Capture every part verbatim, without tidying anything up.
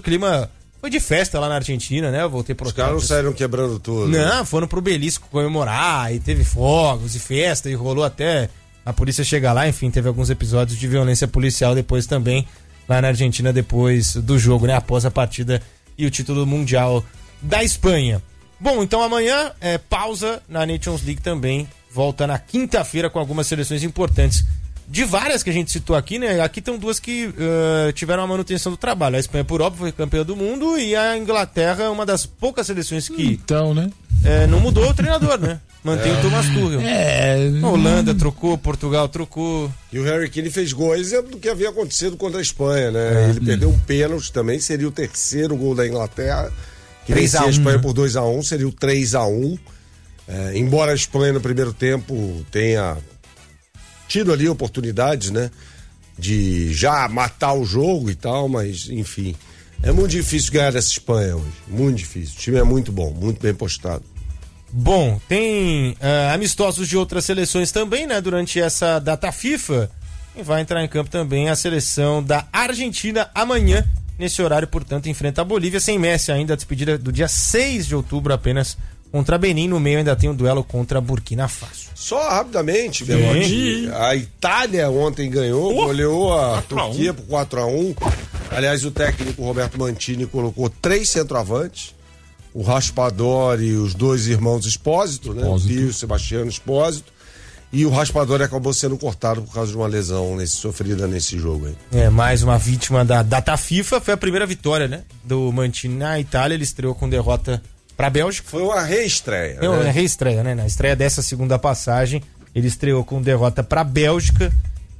clima foi de festa lá na Argentina, né? Eu voltei pro Os caras não saíram quebrando tudo. Não, foram pro Belisco comemorar, e teve fogos e festa, e rolou até a polícia chegar lá, enfim, teve alguns episódios de violência policial depois também, lá na Argentina, depois do jogo, né? Após a partida e o título mundial da Espanha. Bom, então amanhã é pausa na Nations League também, volta na quinta-feira com algumas seleções importantes. De várias que a gente citou aqui, né? Aqui estão duas que uh, tiveram a manutenção do trabalho. A Espanha, por óbvio, foi campeã do mundo, e a Inglaterra, uma das poucas seleções que então, né? É, não mudou o treinador, né? Mantém é. o Thomas Tuchel. É. A Holanda trocou, Portugal trocou. E o Harry Kane fez gol, exemplo do que havia acontecido contra a Espanha, né? É. Ele hum. perdeu um pênalti também, seria o terceiro gol da Inglaterra. Que vencia a Espanha por dois a um, seria o três a um. É, embora a Espanha no primeiro tempo tenha tido ali oportunidades, né, de já matar o jogo e tal, mas enfim, é muito difícil ganhar dessa Espanha hoje, muito difícil, o time é muito bom, muito bem postado. Bom, tem uh, amistosos de outras seleções também, né, durante essa data FIFA, e vai entrar em campo também a seleção da Argentina amanhã, nesse horário, portanto, enfrenta a Bolívia, sem Messi ainda, a despedida do dia seis de outubro apenas, contra Benin. No meio ainda tem um duelo contra Burkina Faso. Só rapidamente, Belotti, a Itália ontem ganhou, oh, goleou a Turquia por quatro a um. Aliás, o técnico Roberto Mantini colocou três centroavantes, o Raspadori e os dois irmãos Espósito, né? O Pio e o Sebastiano Espósito. E o Raspadori acabou sendo cortado por causa de uma lesão nesse, sofrida nesse jogo aí. É, mais uma vítima da data FIFA. Foi a primeira vitória, né, do Mantini na Itália. Ele estreou com derrota pra Bélgica. Foi uma reestreia. É uma né? reestreia, né? Na estreia dessa segunda passagem, ele estreou com derrota pra Bélgica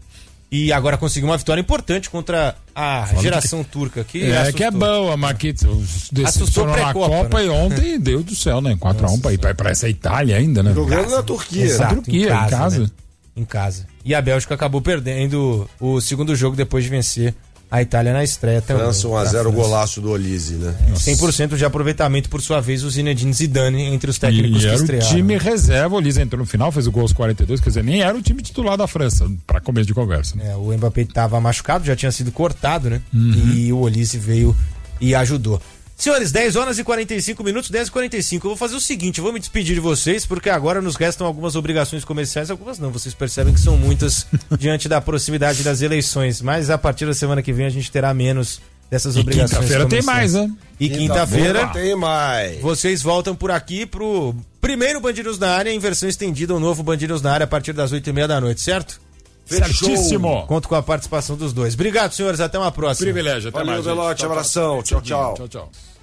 e agora conseguiu uma vitória importante contra a Fala geração que... turca. Que é, assustou. que é boa, Marquinhos. Assustou na Copa, né? E ontem, Deus do céu, né? quatro a um pra ir pra, pra essa Itália ainda, né? Jogando na Turquia. Exato, na Turquia, em casa. Em casa. Né? Em casa. E a Bélgica acabou perdendo o segundo jogo depois de vencer a Itália na estreia também. França um a zero, golaço do Olise, né? É, cem por cento de aproveitamento, por sua vez, o Zinedine Zidane entre os técnicos e que estrearam. Era o time reserva, o Olise entrou no final, fez o gol aos quarenta e dois, quer dizer, nem era o time titular da França, para começo de conversa. Né? É, o Mbappé estava machucado, já tinha sido cortado, né? Uhum. E o Olise veio e ajudou. Senhores, dez horas e quarenta e cinco minutos, dez e quarenta e cinco. Eu vou fazer o seguinte, eu vou me despedir de vocês, porque agora nos restam algumas obrigações comerciais, algumas não, vocês percebem que são muitas diante da proximidade das eleições, mas a partir da semana que vem a gente terá menos dessas e obrigações quinta-feira tem mais, né? E quinta-feira tem mais. Vocês voltam por aqui pro primeiro Band News na área, em versão estendida, o novo Band News na área a partir das oito e meia da noite, certo? Certíssimo. Conto com a participação dos dois. Obrigado, senhores. Até uma próxima. Privilégio. Até Valeu, mais. Belotti. Abração. Tchau, tchau. Tchau, tchau.